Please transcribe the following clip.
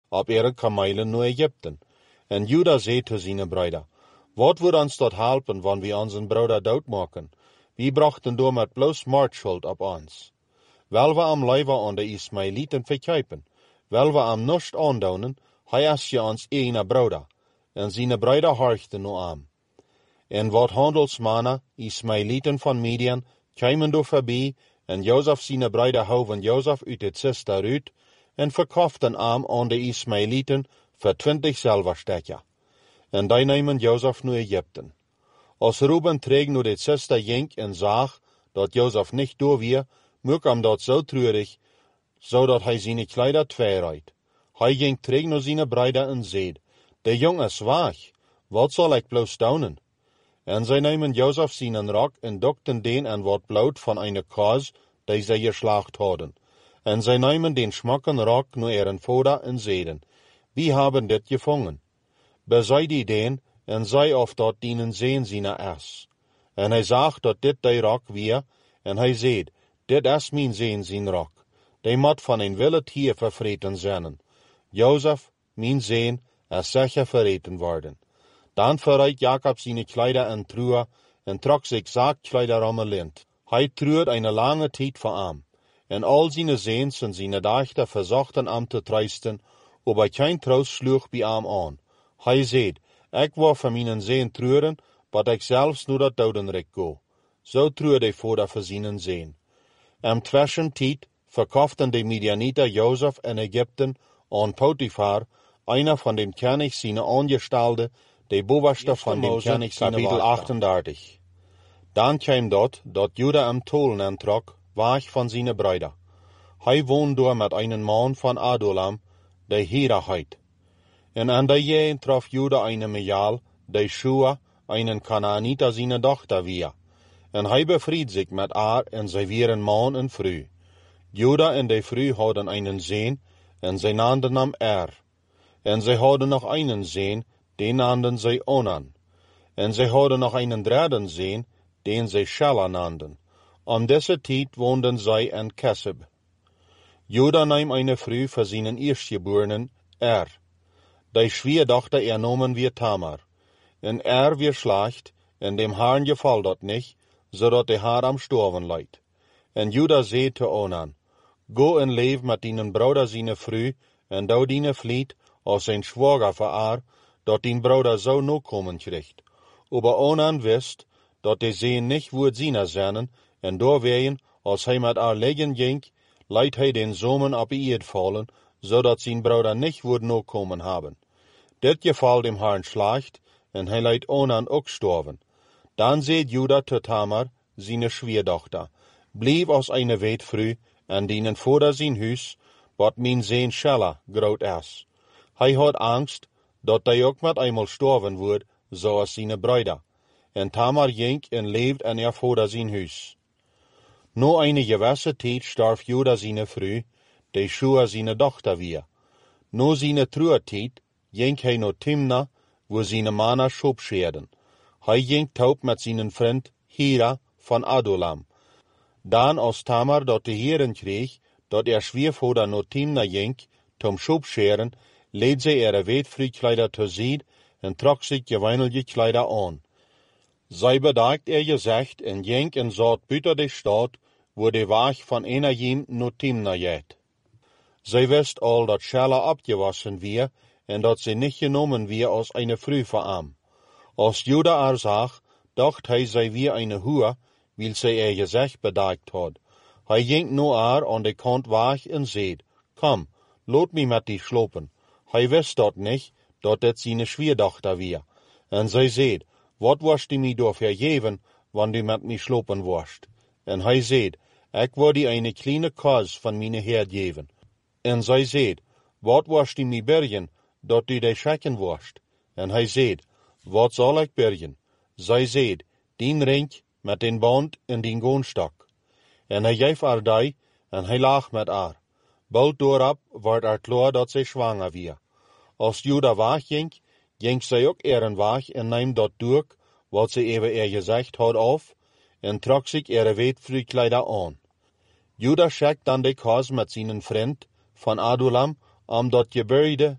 op ihre kamelen naar Egypten. En Juda zei te zijn bruider, wat wordt ons tot helpen, wanneer we onze broeder doodmaken? We brachten door met bloos moordschuld op ons. Wel we am leven aan de Ismaëlieten verkijpen, wel we am nust aandonen, hij is je ons ene broeder. En zijn bruider horchten nu aan. En wat handelsmannen, Ismaëlieten van Midian, kwamen door voorbij, en Jozef zijn bruider houden Jozef uit het zist daaruit, en verkochten aan de Ismaëlieten voor 20 zilverstekken. En die nemen Jozef naar Egypten. Als Ruben treeg naar dit ziste ging en zag dat Jozef niet door weer, maak hem dat zo treurig, zodat hij zijn kleider tweeruit. Hij ging terug naar zijn bruider en zei, de jong is weg, wat zal ik bloos doen? En zij nemen Jozef zijn rok en dokten den en wat bloed van een kaas die zij geslacht hadden. En zij nemen den schmakken rok naar ihren vader en zeiden, we hebben dit gevangen. Bezij die den en zei of dat dienen zeen zijn is. En hij zag dat dit die rok weer, en hij zei, dit is mijn zeen zijn rok. Die moet van een wild dier vervreten zijn. Jozef, mijn zeen, is zeker verreten worden. Dan verrijd Jacob zijn kleider en truhe en trok zich zaakkleider om een lint. Hij treurt een lange tijd voor hem. En al zijn zeens en zijn dochter verzochten hem te troosten, aber geen troost sloeg bij hem aan. Hij zei, ik wil voor mijn zeen treuren, wat ik zelfs nu dat dodenrijk go. Zo treurde de vader voor zijn zeen. En tussentijd verkochten de Midianieten Jozef in Egypten aan Potifar, einer van de koning zijn aangestelden, de bovenste van de koning zijn kapitel 38. Dan kwam dat Juda hem tolen aantrok, weg van zijn bruider. Hij woonde door met een man van Adulam, die Hira heet. En aan de jeen trof Juda een Mijaal, die Shua, een Kanaanita zijn dochter weer. En hij bevried zich met haar en zij wieren man en vrouw. Juda en de vrouw hadden een zeen, en zij naamden hem En zij hadden nog een zeen, die naamden zij Onan. En zij hadden nog een derde zeen, den zij Shela naamden. Om deze tijd woonden zij in Keseb. Juda nam een vrouw voor zijn eerstgeborenen, Die schwiegerdochter nomen weer Tamar. En weer slacht, en dem Herrn geval dat niet, zodat de haar am storven leidt. En Juda zei te Onan, go en leef met dien broeder zijn vrouw, en dou dien vliet, als zijn schwager voor haar, dat dien broeder zo no komen krijgt. Aber Onan wist, dat de zeen niet woord zien zijn, en doorwegen, als hij met haar liggen ging, leidt hij den zomen op eerd vallen, zodat zijn broeder niet woord no komen hebben. Dit geval dem Herrn slacht, en hij leidt Onan ook storven. Dan zei Juda te Tamar, zijn schwiegerdochter, blijf als een weetvrouw, en dienen vader zijn huis, wat mijn zeen Shela groot is. Hij had angst, dat hij ook met eenmaal storven wordt, zoals zijn bruider. En Tamar ging en leefde in haar vader zijn huis. Na een gewisse tijd starf Juda zijn vrouw, die Shua zijn dochter weer. Na zijn trouwtijd ging hij naar Timna, waar zijn mannen schopscheerden. Hij ging taub met zijn vriend Hira van Adulam. Dan als Tamar dat te heren kreeg, dat schwiegervader naar Timna ging, tom schopscheren, leed zij weetvrouwkleider terzijde en trok zich geweinige kleider aan. Zij bedacht gezicht en ging en zat buiten de stad, waar de weg van Enajim naar Timna gaat. Zij wist al dat Shela opgewassen weer, en dat ze niet genomen weer als een vrouw voor hem. Als Juda haar zag, dacht hij zij weer een hoer, wil zij gezicht bedekt had. Hij ging naar haar aan de kant weg en zei, kom, laat me met die slopen. Hij wist dat niet, dat dit zijn schwiegerdochter weer. En zij zei, wat was die mij door vergeven, wanneer du met mij slopen worst? En hij zei, ik wil die een kleine kaas van mijn Heer geven. En zij zei, wat was die mij bergen, dat du de schekken worst? En hij zei, wat zal ik bergen? Zij zei, dien ring met den band en dien goonstok. En hij geef haar die, en hij lag met haar. Bald doorop werd er klaar dat zij zwanger weer. Als Juda wegging, ging zij ook weg en nam dat doek, wat zij even gezegd had af, en trok zich weetvrouwkleider aan. Juda schikte dan de kaas met zijn vriend van Adulam, om dat gebeurde